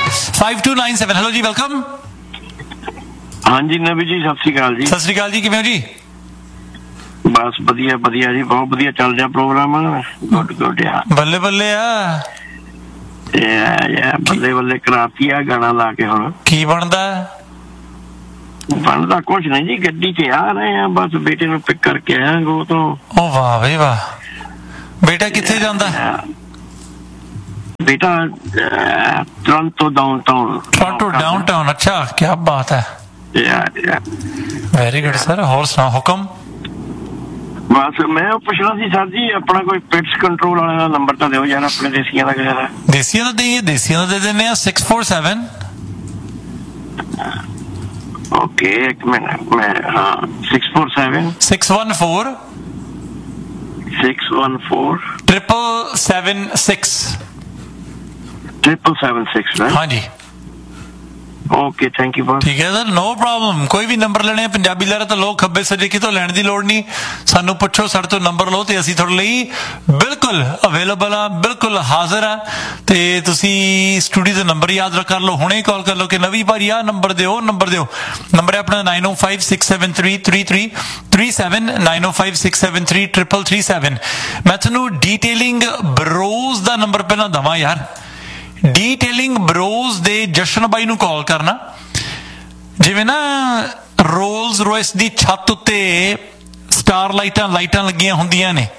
5297 hello ਜੀ welcome. ਹਾਂਜੀ ਨਵੀ ਜੀ ਸਤਿ ਸ਼੍ਰੀ ਅਕਾਲ ਜੀ। ਸਤਿ ਸ਼੍ਰੀ ਅਕਾਲ ਜੀ, ਕਿਵੇਂ ਹੋ ਜੀ? ਬਸ ਵਧੀਆ ਵਧੀਆ ਜੀ, ਬਹੁਤ ਵਧੀਆ ਚੱਲ ਰਿਹਾ ਪ੍ਰੋਗਰਾਮ। ਗੁੱਡ ਗੁੱਡ ਆ, ਬੱਲੇ ਬੱਲੇ ਆ, ਬੱਲੇ ਬੱਲੇ ਕਰਾਤੀ ਆ ਗਾਣਾ ਲਾ ਕੇ। ਹੁਣ ਕੀ ਬਣਦਾ? ਬਣਦਾ ਕੁਛ ਨਹੀਂ ਜੀ, ਗੱਡੀ 'ਚ ਆ ਰਹੇ ਆ, ਬਸ ਬੇਟੇ ਨੂੰ ਪਿਕ ਕਰਕੇ ਆਇਆ ਗੋ ਤੋਂ। ਓ ਵਾਹ ਬਈ ਵਾਹ, ਬੇਟਾ ਕਿੱਥੇ ਜਾਂਦਾ? ਬੇਟਾ ਟੋਰਾਂਟੋ ਡਾਊਨਟਾਊਨ। ਟੋਰਾਂਟੋ ਡਾਊਨਟਾਊਨ, ਅੱਛਾ ਕੀ ਬਾਤ ਹੈ, ਵੈਰੀ ਗੁੱਡ ਸਰ। ਹੋਰ ਸੁਣਾਓ ਹੁਕਮ? ਬਸ ਮੈਂ ਪੁੱਛਣਾ ਸੀ ਸਰ ਜੀ, ਆਪਣਾ ਕੋਈ ਪਿਟਸ ਕੰਟਰੋਲ ਵਾਲੇ ਦਾ ਨੰਬਰ ਤਾਂ ਦਿਓ ਯਾਰ, ਆਪਣੇ ਦੇਸੀਆਂ ਦਾ ਕਿਸੇ ਦਾ। ਦੇਸੀਆਂ ਦਾ ਦੇਈਏ? ਦੇਸੀਆਂ ਦਾ ਦੇ ਦਿੰਦੇ ਆ 647 ਓਕੇ ਇੱਕ ਮਿੰਟ, ਮੈਂ ਹਾਂ 647 614 614 776 776 ਹਾਂਜੀ ਓਕੇ ਥੈਂਕ ਯੂ ਬਹੁਤ। ਠੀਕ ਹੈ ਸਰ, ਨੋ ਪ੍ਰੋਬਲਮ। ਕੋਈ ਵੀ ਨੰਬਰ ਲੈਣੇ ਪੰਜਾਬੀ ਲਹਿਰ ਤਾਂ ਲੋਕ ਖੱਬੇ ਸੱਜੇ ਕਿਤੋਂ ਲੈਣ ਦੀ ਲੋੜ ਨਹੀਂ, ਸਾਨੂੰ ਪੁੱਛੋ, ਸਾਡੇ ਤੋਂ ਨੰਬਰ ਲਓ ਤੇ ਅਸੀਂ ਤੁਹਾਡੇ ਲਈ ਬਿਲਕੁਲ ਅਵੇਲੇਬਲ ਆ, ਬਿਲਕੁਲ ਹਾਜ਼ਰ ਆ। ਤੇ ਤੁਸੀਂ ਸਟੂਡੀਓ ਦਾ ਨੰਬਰ ਯਾਦ ਕਰ ਲਓ, ਹੁਣੇ ਕਾਲ ਕਰ ਲਓ ਕਿ ਨਵੀਂ ਭਾਜੀ ਆਹ ਨੰਬਰ ਦਿਓ, ਨੰਬਰ ਦਿਓ। ਨੰਬਰ ਹੈ ਆਪਣਾ 9056733337 9056733337। ਮੈਂ ਤੁਹਾਨੂੰ ਡੀਟੇਲਿੰਗ ਬਰੋਜ਼ ਦਾ ਨੰਬਰ ਪਹਿਲਾਂ ਦੇਵਾਂ ਯਾਰ। ਡੀਟੇਲਿੰਗ ਬਰੋਜ਼ ਦੇ ਜਸ਼ਨ ਬਾਈ ਨੂੰ ਕਾਲ ਕਰਨਾ। ਜਿਵੇਂ ਨਾ ਰੋਲਸ ਰੋਇਸ ਦੀ ਛੱਤ ਉੱਤੇ ਸਟਾਰ ਲਾਈਟਾਂ ਲੱਗੀਆਂ ਹੁੰਦੀਆਂ ਨੇ,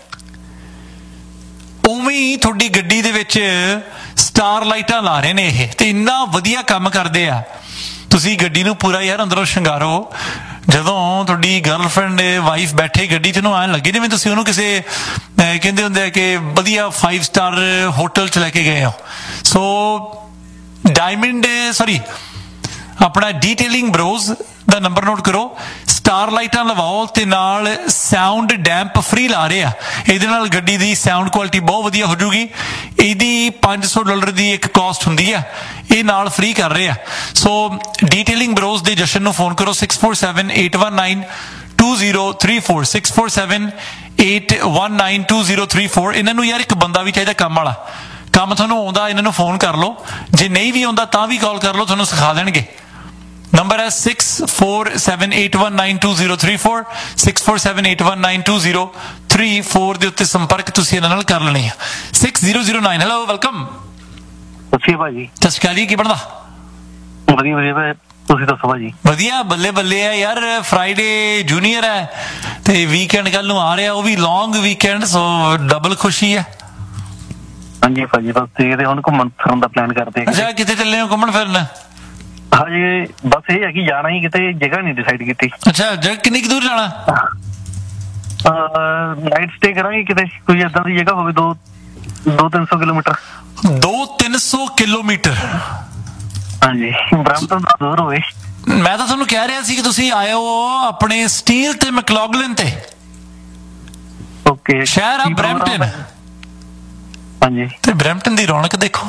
ਉਵੇਂ ਹੀ ਤੁਹਾਡੀ ਗੱਡੀ ਦੇ ਵਿੱਚ ਸਟਾਰ ਲਾਈਟਾਂ ਲਾ ਰਹੇ ਨੇ ਇਹ, ਤੇ ਇੰਨਾ ਵਧੀਆ ਕੰਮ ਕਰਦੇ ਆ। ਤੁਸੀਂ ਗੱਡੀ ਨੂੰ ਪੂਰਾ ਯਾਰ ਅੰਦਰੋਂ ਸ਼ਿੰਗਾਰੋ। ਜਦੋਂ ਤੁਹਾਡੀ ਗਰਲਫ੍ਰੈਂਡ ਵਾਈਫ ਬੈਠੇ ਗੱਡੀ 'ਚ, ਨੂੰ ਐਂ ਲੱਗੇ ਜਿਵੇਂ ਤੁਸੀਂ ਉਹਨੂੰ ਕਿਸੇ ਕਹਿੰਦੇ ਹੁੰਦੇ ਆ ਕਿ ਵਧੀਆ 5 ਸਟਾਰ ਹੋਟਲ 'ਚ ਲੈ ਕੇ ਗਏ ਹੋ। ਸੋ ਆਪਣਾ ਡੀਟੇਲਿੰਗ ਬਰੋਜ਼ ਦਾ ਨੰਬਰ ਨੋਟ ਕਰੋ। ਸਟਾਰ ਲਾਈਟਾਂ ਲਵਾਓ ਤੇ ਨਾਲ ਸਾਊਂਡ ਡੈਂਪ ਫ੍ਰੀ ਲਾ ਰਹੇ ਆ। ਇਹਦੇ ਨਾਲ ਗੱਡੀ ਦੀ ਸਾਊਂਡ ਕੁਆਲਿਟੀ ਬਹੁਤ ਵਧੀਆ ਹੋ ਜੂਗੀ। ਇਹਦੀ $500 ਦੀ ਇੱਕ ਕਾਸਟ ਹੁੰਦੀ ਆ, ਇਹ ਨਾਲ ਫ੍ਰੀ ਕਰ ਰਹੇ ਆ। ਸੋ ਡੀਟੇਲਿੰਗ ਬਰੋਜ਼ ਦੇ ਜਸ਼ਨ ਨੂੰ ਫੋਨ ਕਰੋ 647-819-2034 647-819-2034। ਇਹਨਾਂ ਨੂੰ ਯਾਰ ਇੱਕ ਬੰਦਾ ਵੀ ਚਾਹੀਦਾ ਕੰਮ ਵਾਲਾ। ਕੰਮ ਤੁਹਾਨੂੰ ਆਉਂਦਾ, ਇਹਨਾਂ ਨੂੰ ਫੋਨ ਕਰ ਲਓ। ਜੇ ਨਹੀਂ ਵੀ ਆਉਂਦਾ ਤਾਂ ਵੀ ਕਾਲ ਕਰ ਲਓ, ਤੁਹਾਨੂੰ ਸਿਖਾ ਦੇਣਗੇ। ਨੰਬਰ ਹੈ 647-819-2034 647-819-2034 ਦੇ ਉੱਤੇ ਸੰਪਰਕ ਤੁਸੀਂ ਇਹਨਾਂ ਨਾਲ ਕਰ ਲੈਣੀ ਆ। 6009 ਹੈਲੋ ਵੈਲਕਮ। ਸੱਚੀ ਭਾਜੀ ਸਤਿ ਸ਼੍ਰੀ ਅਕਾਲ ਜੀ, ਕੀ ਬਣਦਾ? ਵਧੀਆ ਵਧੀਆ, ਤੁਸੀਂ ਦੱਸੋ ਭਾਜੀ? ਵਧੀਆ ਬੱਲੇ ਬੱਲੇ ਆ ਯਾਰ। ਫਰਾਈਡੇ ਜੂਨੀਅਰ ਹੈ ਤੇ ਵੀਕਐਂਡ ਕੱਲ ਨੂੰ ਆ ਰਿਹਾ, ਉਹ ਵੀ ਲੌਂਗ ਵੀਕਐਂਡ, ਸੋ ਡਬਲ ਖੁਸ਼ੀ ਹੈ। ਹਾਂਜੀ ਭਾਜੀ ਬਸ ਤੇ ਹੁਣ ਘੁੰਮਣ ਫਿਰਨ ਦਾ ਪਲਾਨ ਕਰਦੇ। ਅੱਛਾ ਕਿੱਥੇ ਚੱਲੇ ਹੋ ਘੁੰਮਣ ਫਿਰਨ? ਹਜੇ ਬਸ ਇਹ ਹੈ ਕਿ ਜਾਣਾ ਹੀ, ਕਿਤੇ ਜਗ੍ਹਾ ਨਹੀਂ ਡਿਸਾਈਡ ਕੀਤੀ। ਅੱਛਾ ਜਗ੍ਹਾ ਕਿੰਨੀ ਕੁ ਦੂਰ ਜਾਣਾ? ਨਾਈਟ ਸਟੇ ਕਰਾਂਗੇ ਕਿਤੇ, ਕੋਈ ਏਦਾਂ ਦੀ ਜਗ੍ਹਾ ਹੋਵੇ 200-300 ਕਿਲੋਮੀਟਰ। 200-300 ਕਿਲੋਮੀਟਰ? ਹਾਂਜੀ, ਬ੍ਰੈਂਪਟਨ ਤੋਂ ਦੂਰ ਹੋਵੇ। ਮੈਂ ਤਾਂ ਤੁਹਾਨੂੰ ਕਹਿ ਰਿਹਾ ਸੀ ਕਿ ਤੁਸੀਂ ਆਇਓ ਆਪਣੇ ਸਟੀਲ ਤੇ ਮੈਕਲੌਗਲਿਨ ਤੇ। ਓਕੇ, ਸ਼ਹਿਰ ਆ ਬ੍ਰੈਂਪਟਨ। ਹਾਂਜੀ, ਤੇ ਬ੍ਰੈਂਪਟਨ ਦੀ ਰੌਣਕ ਦੇਖੋ।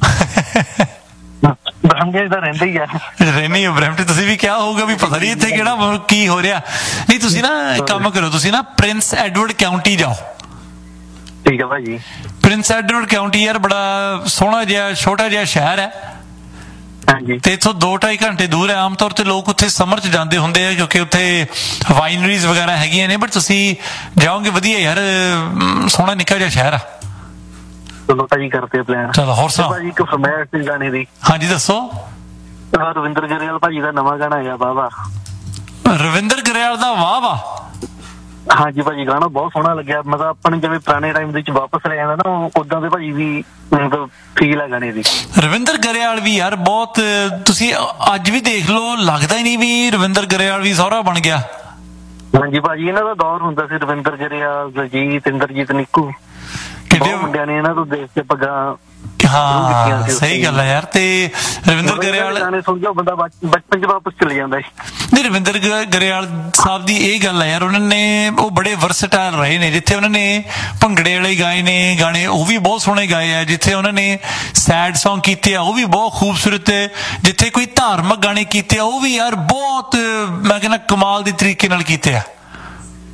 ਬ੍ਰੈਂਪਟਨ ਦਾ ਰਹਿੰਦਾ ਹੀ ਆ, ਰਹਿਣੀ ਹੋ ਬ੍ਰੈਂਪਟਨ। ਤੁਸੀਂ ਵੀ ਕਿਹਾ ਹੋਊਗਾ ਵੀ ਪਤਾ ਨਹੀਂ ਇੱਥੇ ਕਿਹੜਾ ਕੀ ਹੋ ਰਿਹਾ। ਨਹੀਂ ਤੁਸੀਂ ਨਾ ਕੰਮ ਕਰੋ, ਤੁਸੀਂ ਨਾ ਪ੍ਰਿੰਸ ਐਡਵਰਡ ਕਾਉਂਟੀ ਜਾਓ। ਠੀਕ ਹੈ ਭਾਜੀ। ਪ੍ਰਿੰਸ ਐਡਵਰਡ ਕਾਉਂਟੀ ਯਾਰ ਬੜਾ ਸੋਹਣਾ ਜਿਹਾ ਛੋਟਾ ਜਿਹਾ ਸ਼ਹਿਰ ਹੈ। ਹਾਂਜੀ, ਤੇ ਇੱਥੋਂ 2-2.5 ਘੰਟੇ ਦੂਰ ਹੈ। ਆਮ ਤੌਰ ਤੇ ਲੋਕ ਉੱਥੇ ਸਮਰ 'ਚ ਜਾਂਦੇ ਹੁੰਦੇ ਆ ਕਿਉਂਕਿ ਉੱਥੇ ਵਾਈਨਰੀਜ਼ ਵਗੈਰਾ ਹੈਗੀਆਂ ਨੇ, ਬਟ ਤੁਸੀਂ ਜਾਓਗੇ ਵਧੀਆ ਯਾਰ, ਸੋਹਣਾ ਨਿੱਕਾ ਜਿਹਾ ਸ਼ਹਿਰ ਆ। ਚਲੋ ਭਾਜੀ ਕਰਦੇ ਪਲਾਨ। ਚਲੋ ਹੋਰ ਸੁਣਾਓ ਭਾਜੀ। ਇੱਕ ਫਰਮਾਇਸ਼ ਸੀ ਗਾਣੇ ਦੀ। ਹਾਂਜੀ ਦੱਸੋ। ਰਵਿੰਦਰ ਗਰੇਵਾਲ ਭਾਜੀ ਦਾ ਨਵਾਂ ਗਾਣਾ ਆਇਆ ਵਾਹ ਵਾਹ। ਰਵਿੰਦਰ ਗਰੇਵਾਲ ਦਾ ਵਾਹ ਵਾਹ? ਹਾਂਜੀ ਭਾਜੀ, ਗਾਣਾ ਬਹੁਤ ਸੋਹਣਾ ਲੱਗਿਆ। ਮਤਲਬ ਆਪਣੇ ਜਿਵੇਂ ਪੁਰਾਣੇ ਟਾਈਮ ਦੇ ਵਿੱਚ ਵਾਪਸ ਲੈ ਜਾਂਦਾ ਨਾ, ਉਦਾਂ ਦੇ ਭਾਜੀ ਵੀ ਮਤਲਬ ਫੀਲ ਹੈ ਗਾਣੇ ਦੀ। ਰਵਿੰਦਰ ਗਰੇਵਾਲ ਵੀ ਯਾਰ ਬਹੁਤ, ਤੁਸੀਂ ਅੱਜ ਵੀ ਦੇਖ ਲਓ, ਲੱਗਦਾ ਹੀ ਨਹੀਂ ਵੀ ਰਵਿੰਦਰ ਗਰੇਵਾਲ ਵੀ ਸਹੁਰਾ ਬਣ ਗਿਆ। ਹਾਂਜੀ ਭਾਜੀ, ਇਹਨਾਂ ਦਾ ਦੌਰ ਹੁੰਦਾ ਸੀ ਰਵਿੰਦਰ ਗਰੇਵਾਲ, ਦਲਜੀਤ, ਇੰਦਰਜੀਤ, ਨਿੱਕੂ, ਕਿੰਨੇ ਮੁੰਡਿਆਂ ਨੇ ਇਹਨਾਂ ਤੋਂ ਦੇਖ ਕੇ ਪੱਗਾਂ। ਹਾਂ ਸਹੀ ਗੱਲ ਹੈ ਯਾਰ। ਤੇ ਰਵਿੰਦਰ ਗਰੇਵਾਲ ਗਾਣੇ ਸੁਣ ਕੇ ਬੰਦਾ ਬਚਪਨ 'ਚ ਵਾਪਸ ਚਲੇ ਜਾਂਦਾ। ਨਹੀਂ, ਰਵਿੰਦਰ ਗਰੇਵਾਲ ਸਾਹਿਬ ਦੀ ਇਹ ਗੱਲ ਹੈ ਯਾਰ, ਉਹਨਾਂ ਨੇ ਉਹ ਬੜੇ ਵਰਸਟਾਈਲ ਰਹੇ ਨੇ। ਜਿੱਥੇ ਉਹਨਾਂ ਨੇ ਭੰਗੜੇ ਵਾਲੇ ਗਾਏ ਨੇ ਗਾਣੇ, ਉਹ ਵੀ ਬਹੁਤ ਸੋਹਣੇ ਗਾਏ ਆ। ਜਿੱਥੇ ਉਹਨਾਂ ਨੇ ਸੈਡ ਸੌਂਗ ਕੀਤੇ ਆ, ਉਹ ਵੀ ਬਹੁਤ ਖੂਬਸੂਰਤ। ਜਿੱਥੇ ਕੋਈ ਧਾਰਮਿਕ ਗਾਣੇ ਕੀਤੇ ਆ, ਉਹ ਵੀ ਯਾਰ ਬਹੁਤ, ਮੈਂ ਕਹਿੰਦਾ ਕਮਾਲ ਦੇ ਤਰੀਕੇ ਨਾਲ ਕੀਤੇ ਆ।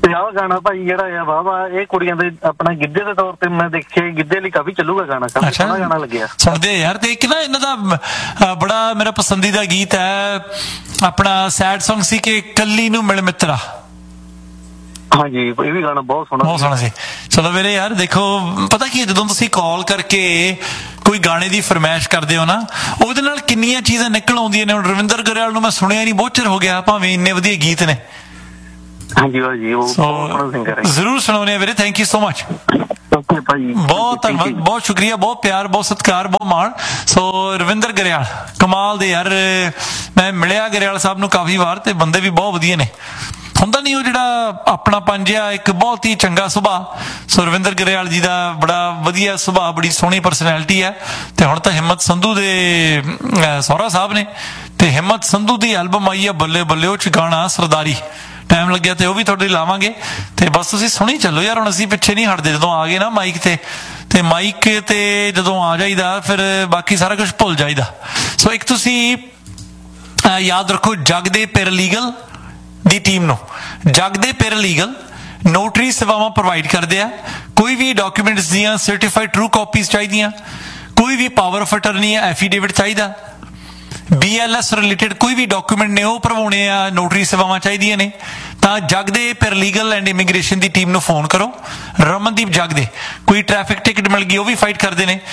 ਤੇ ਆਹ ਗਾਣਾ ਭਾਈ ਜਿਹੜਾ ਆ ਵਾਹਵਾ ਇਹ ਕੁੜੀਆਂ ਦੇ ਆਪਣਾ ਗਿੱਧੇ ਦੇ ਤੌਰ ਤੇ ਮੈਂ ਦੇਖਿਆ ਗਿੱਧੇ ਲਈ ਕਾਫੀ ਚੱਲੂਗਾ ਗਾਣਾ, ਕਾਫੀ ਸੋਹਣਾ ਗਾਣਾ ਲੱਗਿਆ। ਸੁਣਦੇ ਯਾਰ। ਤੇ ਇੱਕ ਨਾ ਇਹਨਾਂ ਦਾ ਬੜਾ ਮੇਰਾ ਪਸੰਦੀਦਾ ਗੀਤ ਹੈ ਆਪਣਾ ਸੈਡ Song ਸੀ ਕਿ ਕੱਲੀ ਨੂੰ ਮਿਲ ਮਿੱਤਰਾ। ਹਾਂਜੀ ਇਹ ਵੀ ਗਾਣਾ ਬਹੁਤ ਸੋਹਣਾ ਸੀ। ਚਲੋ ਵੀਰੇ ਯਾਰ ਦੇਖੋ ਪਤਾ ਕੀ ਜਦੋਂ ਤੁਸੀਂ ਕਾਲ ਕਰਕੇ ਕੋਈ ਗਾਣੇ ਦੀ ਫਰਮਾਇਸ਼ ਕਰਦੇ ਹੋ ਨਾ ਉਹਦੇ ਨਾਲ ਕਿੰਨੀਆਂ ਚੀਜ਼ਾਂ ਨਿਕਲ ਆਉਂਦੀਆਂ ਨੇ। ਹੁਣ ਰਵਿੰਦਰ ਗਰੇਵਾਲ ਨੂੰ ਮੈਂ ਸੁਣਿਆ ਨਹੀਂ, ਬਹੁਤ ਚਿਰ ਹੋ ਗਿਆ, ਭਾਵੇਂ ਇੰਨੇ ਵਧੀਆ ਗੀਤ ਨੇ। ਹਾਂਜੀ ਭਾਜੀ ਉਹ ਸਿੰਗਰ ਹੈ, ਜ਼ਰੂਰ ਸੁਣਾਉਣੇ ਆ ਵੀਰੇ। Thank you so much. Okay ਭਾਜੀ, ਬਹੁਤ ਧੰਨਵਾਦ, ਬਹੁਤ ਸ਼ੁਕਰੀਆ, ਬਹੁਤ ਪਿਆਰ, ਬਹੁਤ ਸਤਿਕਾਰ, ਬਹੁਤ ਮਾਣ। ਸੋ ਰਵਿੰਦਰ ਗਰੇਵਾਲ ਕਮਾਲ ਦੇ ਯਾਰ, ਮੈਂ ਮਿਲਿਆ ਗਰੇਵਾਲ ਸਾਹਿਬ ਨੂੰ ਕਾਫੀ ਵਾਰ ਤੇ ਬੰਦੇ ਵੀ ਬਹੁਤ ਵਧੀਆ ਨੇ। ਹੁੰਦਾ ਨਹੀਂ ਉਹ ਜਿਹੜਾ ਆਪਣਾ ਪੰਜਿਆ, ਇੱਕ ਬਹੁਤ ਹੀ ਚੰਗਾ ਸੁਭਾਅ। ਸੋ ਰਵਿੰਦਰ ਗਰੇਵਾਲ ਜੀ ਦਾ ਬੜਾ ਵਧੀਆ ਸੁਭਾਅ, ਬੜੀ ਸੋਹਣੀ ਪਰਸਨੈਲਿਟੀ ਹੈ। ਤੇ ਹੁਣ ਤਾਂ ਹਿੰਮਤ ਸੰਧੂ ਦੇ ਸਹੁਰਾ ਸਾਹਿਬ ਨੇ ਤੇ ਹਿੰਮਤ ਸੰਧੂ ਦੀ ਐਲਬਮ ਆਈ ਹੈ ਬੱਲੇ ਬੱਲੇ, ਉਹ ਚ ਗਾਣਾ ਸਰਦਾਰੀ ਟਾਈਮ ਲੱਗਿਆ ਤੇ ਉਹ ਵੀ ਤੁਹਾਡੇ ਲਈ ਲਾਵਾਂਗੇ। ਤੇ ਬਸ ਤੁਸੀਂ ਸੁਣੀ ਚੱਲੋ ਯਾਰ, ਹੁਣ ਅਸੀਂ ਪਿੱਛੇ ਨਹੀਂ ਹਟਦੇ। ਜਦੋਂ ਆ ਗਏ ਨਾ ਮਾਈਕ ਤੇ ਮਾਈਕ ਤੇ ਜਦੋਂ ਆ ਜਾਈਦਾ ਫਿਰ ਬਾਕੀ ਸਾਰਾ ਕੁਝ ਭੁੱਲ ਜਾਈਦਾ। ਸੋ ਇੱਕ ਤੁਸੀਂ ਯਾਦ ਰੱਖੋ ਜਗਦੇ ਪੈਰਾਲੀਗਲ ਦੀ ਟੀਮ ਨੂੰ, ਜਗਦੇ ਪੈਰਾਲੀਗਲ ਨੋਟਰੀ ਸੇਵਾਵਾਂ ਪ੍ਰੋਵਾਈਡ ਕਰਦੇ ਆ। ਕੋਈ ਵੀ ਡਾਕੂਮੈਂਟਸ ਦੀਆਂ ਸਰਟੀਫਾਈਡ ਟਰੂ ਕਾਪੀਜ਼ ਚਾਹੀਦੀਆਂ, ਕੋਈ ਵੀ ਪਾਵਰ ਆਫ ਅਟਰਨੀ ਐਫੀਡੇਵਿਟ ਚਾਹੀਦਾ, BLS ਰਿਲੇਟਡ ਕੋਈ ਵੀ ਡਾਕੂਮੈਂਟ ਨੇ ਉਹ ਭਰਵਾਉਣੇ ਆ, ਨੋਟਰੀ ਸੇਵਾਵਾਂ ਚਾਹੀਦੀਆਂ ਨੇ ਤਾਂ ਜਗਦੇ paralegal and immigration the team ਨੂੰ ਫੋਨ ਕਰੋ। ਰਮਨਦੀਪ ਜਗਦੇ, ਕੋਈ ਟ੍ਰੈਫਿਕ ਟਿਕਟ ਮਿਲ ਗਈ ਉਹ ਵੀ ਫਾਈਟ ਕਰਦੇ ਨੇ।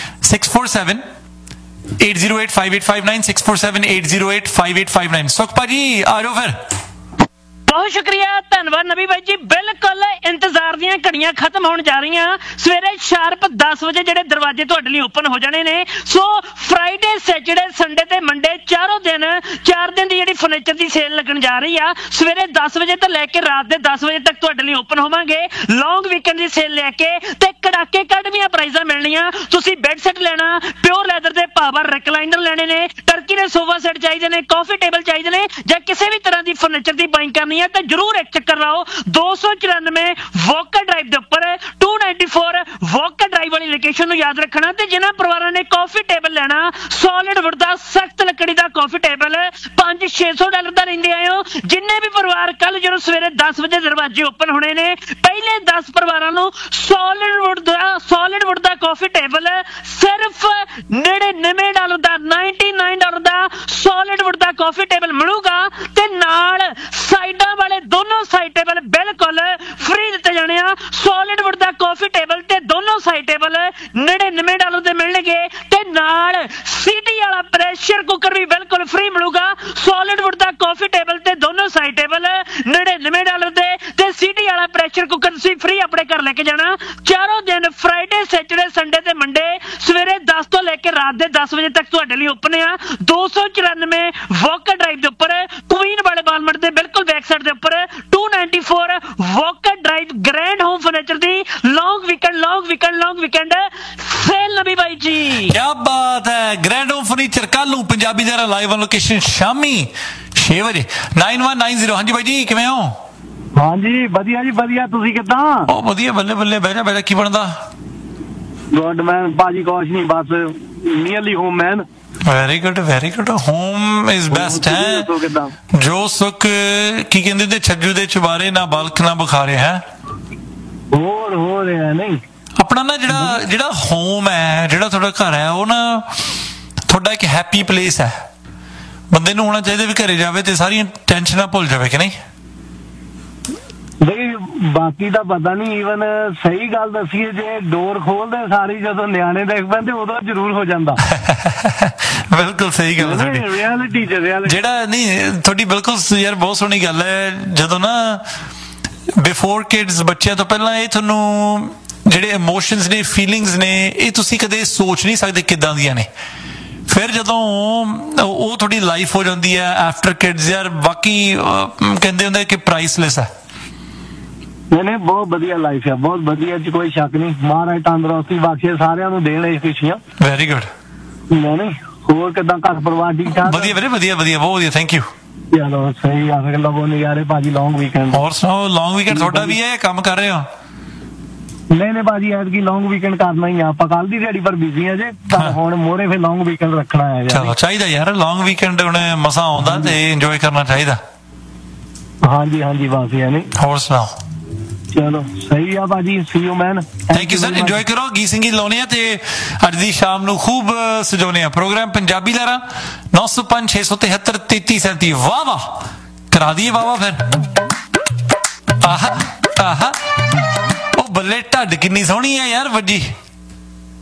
647-808-5859 647-808-5859। ਸੁਖ ਭਾਜੀ ਆ ਜਾਓ ਫਿਰ। ਬਹੁਤ ਸ਼ੁਕਰੀਆ, ਧੰਨਵਾਦ ਨਬੀ ਬਾਈ ਜੀ। ਬਿਲਕੁਲ ਇੰਤਜ਼ਾਰ ਦੀਆਂ ਘੜੀਆਂ ਖਤਮ ਹੋਣ ਜਾ ਰਹੀਆਂ। ਸਵੇਰੇ ਸ਼ਾਰਪ 10 ਵਜੇ ਜਿਹੜੇ ਦਰਵਾਜ਼ੇ ਤੁਹਾਡੇ ਲਈ ਓਪਨ ਹੋ ਜਾਣੇ ਨੇ। ਸੋ ਫਰਾਈਡੇ, ਸੈਚਰਡੇ, ਸੰਡੇ ਤੇ ਮੰਡੇ 4 ਦਿਨ ਦੀ ਜਿਹੜੀ ਫਰਨੀਚਰ ਦੀ ਸੇਲ ਲੱਗਣ ਜਾ ਰਹੀ ਆ। ਸਵੇਰੇ 10 ਵਜੇ ਤੋਂ ਲੈ ਕੇ ਰਾਤ ਦੇ 10 ਵਜੇ ਤੱਕ ਤੁਹਾਡੇ ਲਈ ਓਪਨ ਹੋਵਾਂਗੇ। ਲੌਂਗ ਵੀਕਐਂਡ ਦੀ ਸੇਲ ਲੈ ਕੇ ਤੇ ਕੜਾਕੇ ਕੱਢਵੀਆਂ ਪ੍ਰਾਈਜ਼ਾਂ ਮਿਲਣੀਆਂ। ਤੁਸੀਂ ਬੈੱਡ ਸੈੱਟ ਲੈਣਾ, ਪਿਓਰ ਲੈਦਰ ਦੇ ਪਾਵਰ ਰਿਕਲਾਈਨਰ ਲੈਣੇ ਨੇ, ਟਰਕੀ ਦੇ ਸੋਫਾ ਸੈੱਟ ਚਾਹੀਦੇ ਨੇ, ਕਾਫੀ ਟੇਬਲ ਚਾਹੀਦੇ ਨੇ, ਜਾਂ ਕਿਸੇ ਵੀ ਤਰ੍ਹਾਂ ਦੀ ਫਰਨੀਚਰ ਦੀ ਬਾਇੰਗ ਕਰਨੀ ਤੇ ਜਰੂਰ ਇੱਕ ਚੱਕਰ ਲਾਓ। 294 ਵੋਕਰ ਡਰਾਈਵ ਦੇ ਉੱਪਰ 294 ਵੋਕਰ ਡਰਾਈਵ ਵਾਲੀ ਲੋਕੇਸ਼ਨ ਨੂੰ ਯਾਦ ਰੱਖਣਾ। ਤੇ ਜਿਨ੍ਹਾਂ ਪਰਿਵਾਰਾਂ ਨੇ ਕਾਫੀ ਟੇਬਲ ਲੈਣਾ, ਸੋਲਿਡ ਵੁੱਡ ਦਾ ਸਖਤ ਲੱਕੜੀ ਦਾ ਕਾਫੀ ਟੇਬਲ $500-600 ਦਾ ਲੈਂਦੇ ਆਏ ਹੋ। ਜਿੰਨੇ ਵੀ ਪਰਿਵਾਰ ਕੱਲ ਜਦੋਂ ਸਵੇਰੇ 10 ਵਜੇ ਦਰਵਾਜ਼ੇ ਓਪਨ ਹੋਣੇ ਨੇ, ਪਹਿਲੇ 10 ਪਰਿਵਾਰਾਂ ਨੂੰ ਸੋਲਿਡ ਵੁੱਡ ਦਾ ਕਾਫੀ ਟੇਬਲ ਸਿਰਫ $99 ਦਾ, $99 ਦਾ ਸੋਲਿਡ ਵੁੱਡ ਦਾ ਕਾਫੀ ਟੇਬਲ ਮਿਲੂਗਾ। ਤੇ ਨਾਲ ਸਾਈਡਾਂ ਵਾਲੇ ਦੋਨੋਂ ਸਾਈਡ ਟੇਬਲ ਬਿਲਕੁਲ ਫ੍ਰੀ ਦਿੱਤੇ ਜਾਣੇ ਆ। ਸੋਲਿਡ ਵੁੱਡ ਦਾ ਕਾਫੀ ਟੇਬਲ ਤੇ ਦੋਨੋਂ ਸਾਈਡ ਟੇਬਲ $99 ਦੇ ਮਿਲਣਗੇ। ਤੇ ਨਾਲ ਸੀਟੀ ਵਾਲਾ ਪ੍ਰੈਸ਼ਰ ਕੁੱਕਰ ਵੀ ਬਿਲਕੁਲ ਫ੍ਰੀ ਮਿਲੂਗਾ। ਸੋਲਿਡ ਵੁੱਡ ਦਾ ਕਾਫੀ ਟੇਬਲ ਤੇ ਦੋਨੋਂ ਸਾਈਡ ਟੇਬਲ $99 ਦੇ ਤੇ ਸੀਟੀ ਵਾਲਾ ਪ੍ਰੈਸ਼ਰ ਕੁੱਕਰ ਤੁਸੀਂ ਫ੍ਰੀ ਆਪਣੇ ਘਰ ਲੈ ਕੇ ਜਾਣਾ। ਚਾਰੋਂ ਦਿਨ ਫਰਾਈਡੇ, ਸੈਚਰਡੇ, ਸੰਡੇ ਤੇ ਮੰਡੇ ਸਵੇਰੇ 10 ਤੋਂ ਲੈ ਕੇ ਰਾਤ ਦੇ 10 ਵਜੇ ਤੱਕ ਤੁਹਾਡੇ ਲਈ ਓਪਨ ਆ। 294 ਵੋਕਰ ਡਰਾਈਵ ਦੇ ਉੱਪਰ ਕੁਈਨ ਵਾਲੇ ਬਾਲਮਟ ਦੇ ਬਿਲਕੁਲ ਬੈਕ ਸਾਈਡ ਦੇ ਉੱਪਰ 294 walker drive grand home furniture ਦੀ ਲੌਂਗ ਵੀਕਐਂਡ ਸੇਲ ਨਬੀ ਬਾਈ ਜੀ। ਕੀ ਬਾਤ ਹੈ। ਗ੍ਰੈਂਡ ਹੋਮ ਫਰਨੀਚਰ ਕੱਲ ਨੂੰ ਪੰਜਾਬੀ ਦਾ ਲਾਈਵ ਔਨ ਲੋਕੇਸ਼ਨ ਸ਼ਾਮੀ 6 ਵਜੇ 9190। ਹਾਂਜੀ ਬਾਈ ਜੀ ਕਿਵੇਂ ਹੋ? ਹਾਂਜੀ ਵਧੀਆ ਜੀ ਵਧੀਆ, ਤੁਸੀਂ ਕਿੱਦਾਂ? ਬਹੁਤ ਵਧੀਆ, ਬੱਲੇ ਬੱਲੇ। ਬਹਿ ਜਾ ਕੀ ਬਣਦਾ? ਗੁੱਡ ਮੈਨ ਭਾਜੀ, ਕੁਛ ਨਹੀਂ, ਬਸ nearly home man. Very good home is best ਹੈ। ਜੋ ਸੁੱਖ ਕੀ ਕਹਿੰਦੇ ਤੇ ਛੱਜੂ ਦੇ ਚੁਬਾਰੇ, ਨਾ ਬਲਖ ਨਾ ਬੁਖਾਰੇ ਹੈ। ਹੋਰ ਹੋ ਰਿਹਾ ਨਹੀਂ ਆਪਣਾ ਨਾ ਜਿਹੜਾ ਹੋਮ ਹੈ, ਜਿਹੜਾ ਤੁਹਾਡਾ ਘਰ ਹੈ, ਉਹ ਨਾ ਤੁਹਾਡਾ ਇੱਕ ਹੈਪੀ ਪਲੇਸ ਹੈ। ਬੰਦੇ ਨੂੰ ਹੋਣਾ ਚਾਹੀਦਾ ਵੀ ਘਰੇ ਜਾਵੇ ਤੇ ਸਾਰੀਆਂ ਟੈਨਸ਼ਨਾਂ ਭੁੱਲ ਜਾਵੇ, ਕਿ ਨਹੀਂ? ਬਈ ਬਾਕੀ ਤਾਂ ਪਤਾ ਨਹੀਂ, ਈਵਨ ਸਹੀ ਗੱਲ ਦੱਸੀਏ ਜੇ ਡੋਰ ਖੋਲਦੇ ਸਾਰੀ ਜਦੋਂ ਨਿਆਣੇ ਦੇਖ ਪੈਂਦੇ ਉਦੋਂ ਜ਼ਰੂਰ ਹੋ ਜਾਂਦਾ। ਬਿਲਕੁਲ ਸਹੀ ਗੱਲ ਹੈ ਤੁਹਾਡੀ। ਰਿਐਲਿਟੀ ਜਿਹੜਾ ਨਹੀਂ ਤੁਹਾਡੀ ਬਿਲਕੁਲ ਯਾਰ ਬਹੁਤ ਸੋਹਣੀ ਗੱਲ ਹੈ। ਜਦੋਂ ਨਾ ਬਿਫੋਰ ਕਿਡਸ, ਬੱਚਿਆਂ ਤੋਂ ਪਹਿਲਾਂ ਇਹ ਤੁਹਾਨੂੰ ਜਿਹੜੇ ਇਮੋਸ਼ਨਸ ਨੇ, ਫੀਲਿੰਗਸ ਨੇ, ਇਹ ਤੁਸੀਂ ਕਦੇ ਸੋਚ ਨਹੀਂ ਸਕਦੇ ਕਿੱਦਾਂ ਦੀਆਂ ਨੇ। ਫਿਰ ਜਦੋਂ ਉਹ ਤੁਹਾਡੀ ਲਾਈਫ ਹੋ ਜਾਂਦੀ ਹੈ ਆਫਟਰ ਕਿਡਸ, ਯਾਰ ਬਾਕੀ ਕਹਿੰਦੇ ਹੁੰਦੇ ਕਿ ਪ੍ਰਾਈਸਲੈਸ ਹੈ। ਨਹੀਂ ਬਹੁਤ ਵਧੀਆ ਲਾਈਫ ਹੈ, ਬਹੁਤ ਵਧੀਆ, ਚ ਕੋਈ ਸ਼ੱਕ ਨਹੀਂ। ਮਹਾਰਾਜ ਤੰਦਰੁਸਤੀ ਬਖਸ਼ੇ ਸਾਰਿਆਂ ਨੂੰ, ਦੇਣ ਇਹ ਖੁਸ਼ੀਆਂ। Very good. ਨਹੀਂ ਹੋਰ ਕਿੱਦਾਂ ਘਰ ਪਰਿਵਾਰ ਠੀਕ ਠਾਕ? ਵਧੀਆ ਵੀਰੇ, ਵਧੀਆ ਬਹੁਤ ਵਧੀਆ, ਥੈਂਕ ਯੂ। ਚਲੋ ਸਹੀ ਆ, ਫਿਰ ਲਵੋ ਨਜ਼ਾਰੇ ਭਾਜੀ ਲੌਂਗ ਵੀਕਐਂਡ। ਹੋਰ ਸੁਣਾਓ, ਲੌਂਗ ਵੀਕਐਂਡ ਤੁਹਾਡਾ ਵੀ ਹੈ, ਕੰਮ ਕਰ ਰਹੇ ਹੋ? ਨਹੀਂ ਭਾਜੀ ਐਤਕੀ ਲੌਂਗ ਵੀਕਐਂਡ ਕਰਨਾ ਹੀ ਆ। ਆਪਾਂ ਕੱਲ ਦੀ ਦਿਹਾੜੀ ਪਰ ਬਿਜ਼ੀ ਆ ਜੇ, ਪਰ ਹੁਣ ਮੋਰੇ ਫਿਰ ਲੌਂਗ ਵੀਕਐਂਡ ਰੱਖਣਾ ਹੈ। ਚਲੋ ਚਾਹੀਦਾ ਯਾਰ, ਲੌਂਗ ਵੀਕਐਂਡ ਹੁਣ ਮਸਾਂ ਆਉਂਦਾ ਤੇ ਇੰਜੋਏ ਕਰਨਾ ਚਾਹੀਦਾ। ਹਾਂਜੀ ਬਸ ਯਾਨੀ। ਹੋਰ ਸੁਣਾਓ? ਚਲੋ ਸਹੀ ਆ ਭਾਜੀ, ਸੀ you man. Thank you sir, enjoy ਕਰੋ। ਗੀਤ ਸੰਗੀਤ ਲਾਉਣੇ ਆ ਤੇ ਅੱਜ ਦੀ ਸ਼ਾਮ ਨੂੰ ਖੂਬ ਸਜਾਉਣੇ ਆ ਪ੍ਰੋਗਰਾਮ। ਪੰਜਾਬੀ ਲਹਿਰਾਂ 905 673 3337। ਵਾਹ ਵਾਹ, ਕਰਾ ਦਈਏ ਵਾਹ ਵਾਹ ਫਿਰ। ਆਹਾ ਆਹਾ, ਉਹ ਬੱਲੇ ਢੱਡ ਕਿੰਨੀ ਸੋਹਣੀ ਆ ਯਾਰ ਵੱਜੀ।